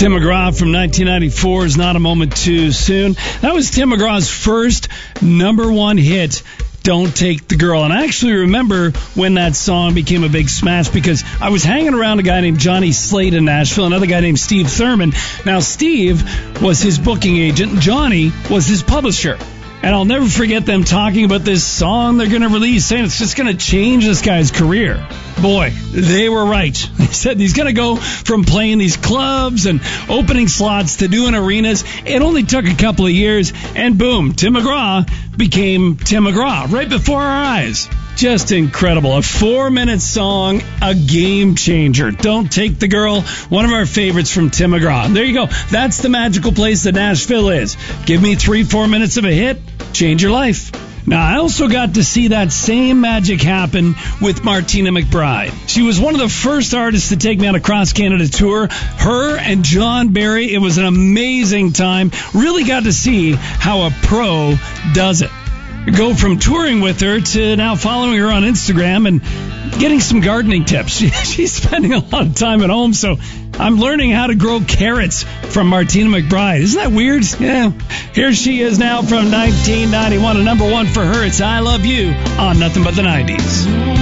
Tim McGraw from 1994 is Not a Moment Too Soon. That was Tim McGraw's first number one hit, Don't Take the Girl. And I actually remember when that song became a big smash because I was hanging around a guy named Johnny Slade in Nashville, another guy named Steve Thurman. Now, Steve was his booking agent. Johnny was his publisher. And I'll never forget them talking about this song they're going to release, saying it's just going to change this guy's career. Boy, they were right. They said he's going to go from playing these clubs and opening slots to doing arenas. It only took a couple of years, and boom, Tim McGraw became Tim McGraw right before our eyes. Just incredible. A 4-minute song, a game changer. Don't Take the Girl, one of our favorites from Tim McGraw. There you go. That's the magical place that Nashville is. Give me 3-4 minutes of a hit, change your life. Now, I also got to see that same magic happen with Martina McBride. She was one of the first artists to take me on a cross-Canada tour. Her and John Barry, it was an amazing time. Really got to see how a pro does it. Go from touring with her to now following her on Instagram and getting some gardening tips. She's spending a lot of time at home, so I'm learning how to grow carrots from Martina McBride. Isn't that weird? Yeah. Here she is now from 1991. A number one for her. It's I Love You on Nothing But the 90s.